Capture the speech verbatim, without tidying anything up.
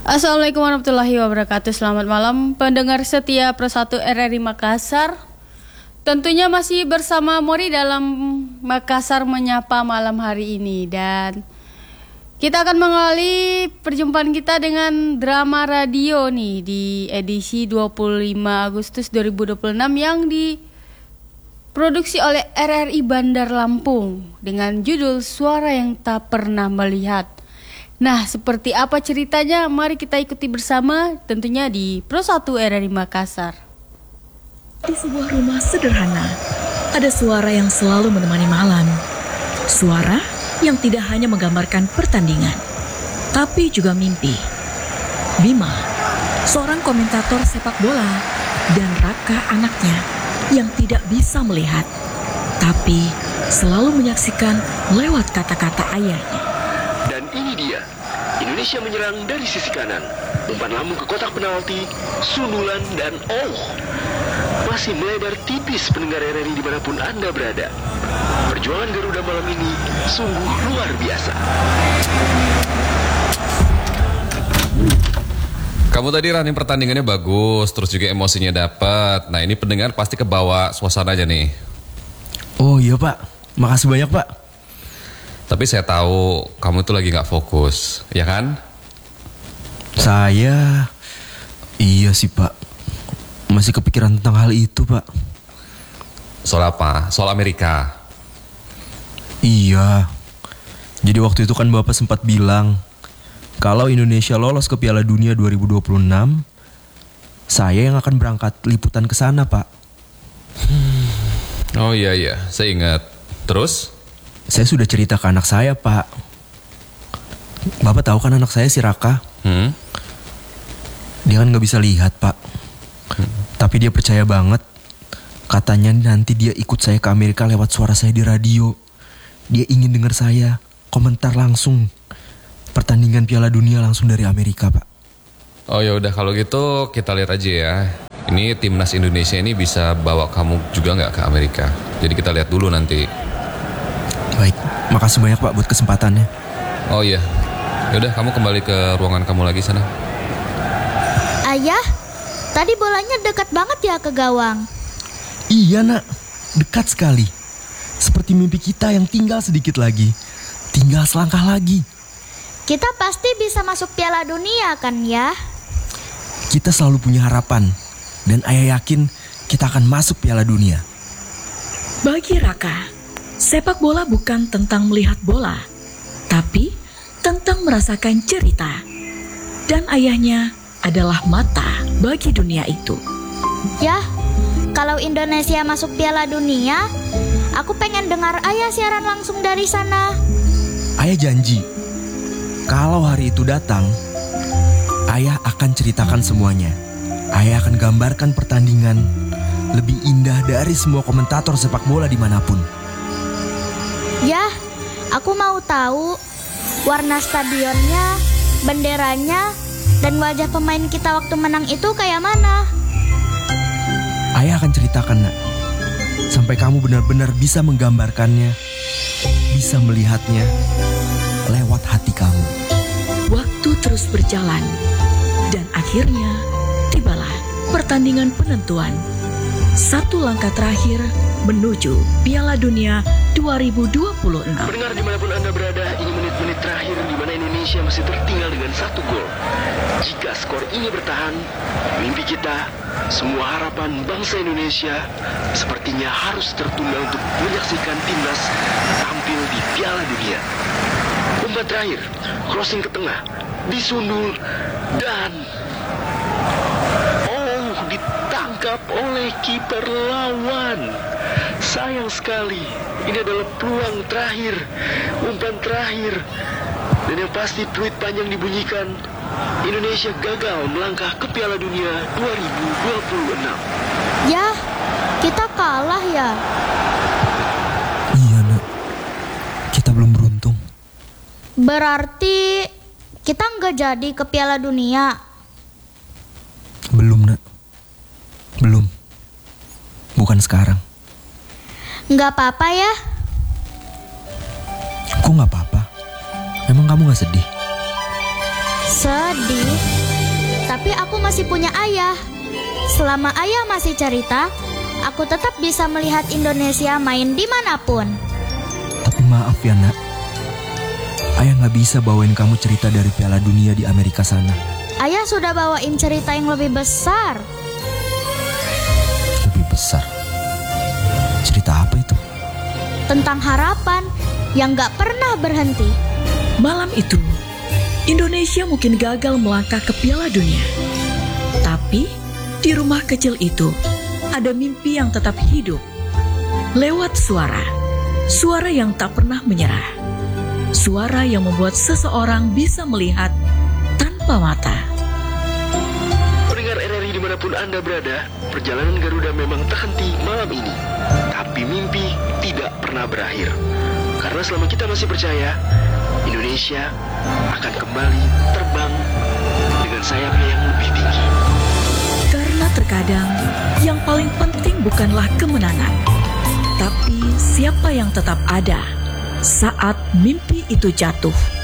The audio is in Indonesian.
Assalamualaikum warahmatullahi wabarakatuh. Selamat malam pendengar setia Pro satu R R I Makassar. Tentunya masih bersama Mori dalam Makassar Menyapa malam hari ini. Dan kita akan mengawali perjumpaan kita dengan drama radio nih di edisi dua puluh lima Agustus dua ribu dua puluh enam yang diproduksi oleh R R I Bandar Lampung dengan judul Suara yang Tak Pernah Melihat. Nah, seperti apa ceritanya? Mari kita ikuti bersama tentunya di Pro satu R R I Makassar. Di sebuah rumah sederhana, ada suara yang selalu menemani malam. Suara yang tidak hanya menggambarkan pertandingan, tapi juga mimpi. Bima, seorang komentator sepak bola, dan Raka anaknya yang tidak bisa melihat, tapi selalu menyaksikan lewat kata-kata ayahnya. Dan ini dia, Indonesia menyerang dari sisi kanan. Umpan lambung ke kotak penalti, sundulan dan oh, masih melebar tipis pendengar R R I dimanapun Anda berada. Perjuangan Garuda malam ini sungguh luar biasa. Kamu tadi running pertandingannya bagus, terus juga emosinya dapat. Nah ini pendengar pasti kebawa suasananya nih. Oh iya Pak, makasih banyak Pak. Tapi saya tahu kamu tuh lagi gak fokus, ya kan? Saya, iya sih Pak, masih kepikiran tentang hal itu Pak. Soal apa? Soal Amerika? Iya, jadi waktu itu kan Bapak sempat bilang kalau Indonesia lolos ke Piala Dunia dua ribu dua puluh enam, saya yang akan berangkat liputan ke sana Pak. Hmm. Oh iya iya, saya ingat. Terus? Saya sudah cerita ke anak saya, Pak. Bapak tahu kan anak saya si Raka? Hmm? Dia kan gak bisa lihat, Pak. Hmm. Tapi dia percaya banget. Katanya nanti dia ikut saya ke Amerika lewat suara saya di radio. Dia ingin dengar saya komentar langsung pertandingan Piala Dunia langsung dari Amerika, Pak. Oh ya udah kalau gitu kita lihat aja ya. Ini timnas Indonesia ini bisa bawa kamu juga nggak ke Amerika? Jadi kita lihat dulu nanti. Baik, makasih banyak Pak buat kesempatannya. Oh iya, yaudah kamu kembali ke ruangan kamu lagi sana. Ayah, tadi bolanya dekat banget ya ke gawang. Iya nak, dekat sekali. Seperti mimpi kita yang tinggal sedikit lagi. Tinggal selangkah lagi. Kita pasti bisa masuk Piala Dunia kan ya? Kita selalu punya harapan. Dan ayah yakin kita akan masuk Piala Dunia. Bagi Raka, sepak bola bukan tentang melihat bola, tapi tentang merasakan cerita. Dan ayahnya adalah mata bagi dunia itu. Ya, kalau Indonesia masuk Piala Dunia, aku pengen dengar ayah siaran langsung dari sana. Ayah janji, kalau hari itu datang, ayah akan ceritakan semuanya. Ayah akan gambarkan pertandingan lebih indah dari semua komentator sepak bola dimanapun. Ya, aku mau tahu warna stadionnya, benderanya, dan wajah pemain kita waktu menang itu kayak mana. Ayah akan ceritakan nak, sampai kamu benar-benar bisa menggambarkannya, bisa melihatnya lewat hati kamu. Waktu terus berjalan, dan akhirnya tibalah pertandingan penentuan. Satu langkah terakhir menuju Piala Dunia dua ribu dua puluh enam. Pendengar dimanapun Anda berada, ini menit-menit terakhir di mana Indonesia masih tertinggal dengan satu gol. Jika skor ini bertahan, mimpi kita, semua harapan bangsa Indonesia sepertinya harus tertunda untuk menyaksikan timnas tampil di Piala Dunia. Umpan terakhir, crossing ke tengah, disundul, dan oh, ditangkap oleh kiper lawan. Sayang sekali, ini adalah peluang terakhir, umpan terakhir. Dan yang pasti peluit panjang dibunyikan. Indonesia gagal melangkah ke Piala Dunia dua ribu dua puluh enam. Ya, kita kalah ya. Iya nak, kita belum beruntung. Berarti kita nggak jadi ke Piala Dunia. Belum nak, belum. Bukan sekarang. Nggak apa-apa ya? Kok nggak apa-apa? Emang kamu nggak sedih? Sedih. Tapi aku masih punya ayah. Selama ayah masih cerita, aku tetap bisa melihat Indonesia main dimanapun. Tapi maaf ya nak, ayah nggak bisa bawain kamu cerita dari Piala Dunia di Amerika sana. Ayah sudah bawain cerita yang lebih besar. Lebih besar? Cerita apa itu? Tentang harapan yang gak pernah berhenti. Malam itu, Indonesia mungkin gagal melangkah ke Piala Dunia. Tapi, di rumah kecil itu, ada mimpi yang tetap hidup. Lewat suara, suara yang tak pernah menyerah. Suara yang membuat seseorang bisa melihat tanpa mata. Pendengar R R I dimanapun Anda berada, perjalanan Garuda memang terhenti malam ini. Tapi mimpi tidak pernah berakhir. Karena selama kita masih percaya, Indonesia akan kembali terbang dengan sayapnya yang lebih tinggi. Karena terkadang yang paling penting bukanlah kemenangan, tapi siapa yang tetap ada saat mimpi itu jatuh.